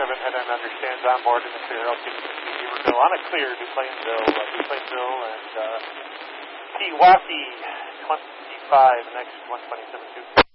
head end understands on board in the clear. I'll keep Beaverville on a clear, Duplainville and Pewaukee 25, next 127.2.